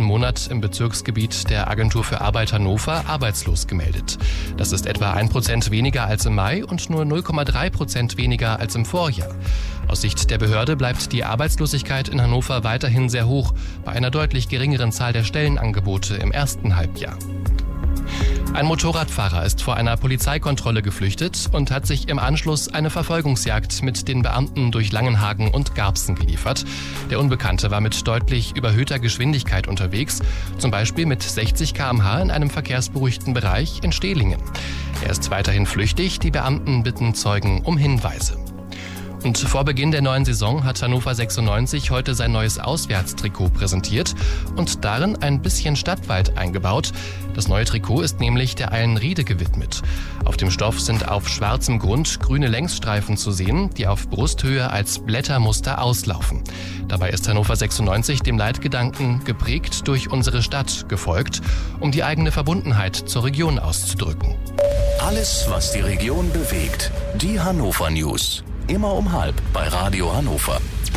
diesen Monat im Bezirksgebiet der Agentur für Arbeit Hannover arbeitslos gemeldet. Das ist etwa 1% weniger als im Mai und nur 0,3% weniger als im Vorjahr. Aus Sicht der Behörde bleibt die Arbeitslosigkeit in Hannover weiterhin sehr hoch, bei einer deutlich geringeren Zahl der Stellenangebote im ersten Halbjahr. Ein Motorradfahrer ist vor einer Polizeikontrolle geflüchtet und hat sich im Anschluss eine Verfolgungsjagd mit den Beamten durch Langenhagen und Garbsen geliefert. Der Unbekannte war mit deutlich überhöhter Geschwindigkeit unterwegs, zum Beispiel mit 60 km/h in einem verkehrsberuhigten Bereich in Stehlingen. Er ist weiterhin flüchtig, die Beamten bitten Zeugen um Hinweise. Und vor Beginn der neuen Saison hat Hannover 96 heute sein neues Auswärtstrikot präsentiert und darin ein bisschen Stadtwald eingebaut. Das neue Trikot ist nämlich der Eilenriede gewidmet. Auf dem Stoff sind auf schwarzem Grund grüne Längsstreifen zu sehen, die auf Brusthöhe als Blättermuster auslaufen. Dabei ist Hannover 96 dem Leitgedanken geprägt durch unsere Stadt gefolgt, um die eigene Verbundenheit zur Region auszudrücken. Alles, was die Region bewegt. Die Hannover News. Immer um 12:30 bei Radio Hannover.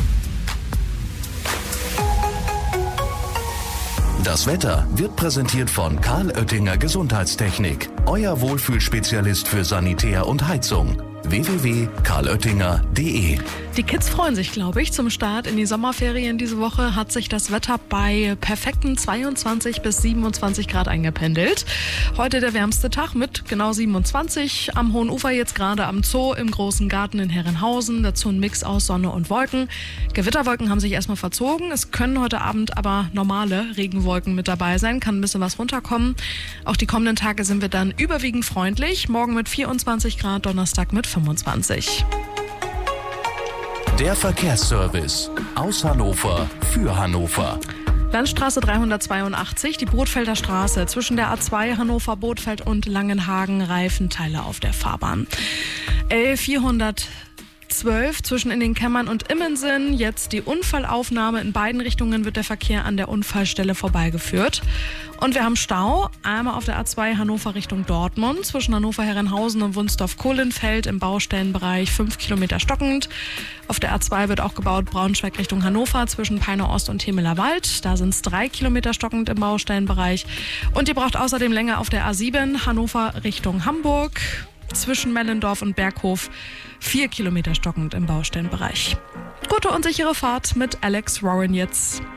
Das Wetter wird präsentiert von Karl Oettinger Gesundheitstechnik. Euer Wohlfühlspezialist für Sanitär und Heizung. www.karloettinger.de. Die Kids freuen sich, glaube ich. Zum Start in die Sommerferien diese Woche hat sich das Wetter bei perfekten 22 bis 27 Grad eingependelt. Heute der wärmste Tag mit genau 27. Am Hohen Ufer jetzt gerade am Zoo, im Großen Garten in Herrenhausen. Dazu ein Mix aus Sonne und Wolken. Gewitterwolken haben sich erstmal verzogen. Es können heute Abend aber normale Regenwolken mit dabei sein. Kann ein bisschen was runterkommen. Auch die kommenden Tage sind wir dann überwiegend freundlich. Morgen mit 24 Grad, Donnerstag mit 25. Der Verkehrsservice aus Hannover für Hannover. Landstraße 382, die Brodfelder Straße, zwischen der A2 Hannover-Bodfeld und Langenhagen, Reifenteile auf der Fahrbahn. L412 zwischen in den Kämmern und Immensen. Jetzt die Unfallaufnahme. In beiden Richtungen wird der Verkehr an der Unfallstelle vorbeigeführt. Und wir haben Stau. Einmal auf der A2 Hannover Richtung Dortmund. Zwischen Hannover-Herrenhausen und Wunsdorf-Kohlenfeld im Baustellenbereich 5 Kilometer stockend. Auf der A2 wird auch gebaut Braunschweig Richtung Hannover zwischen Peine Ost und Temeler Wald. Da sind es 3 Kilometer stockend im Baustellenbereich. Und ihr braucht außerdem länger auf der A7 Hannover Richtung Hamburg. Zwischen Mellendorf und Berghof 4 Kilometer stockend im Baustellenbereich. Gute und sichere Fahrt mit Alex Warren jetzt.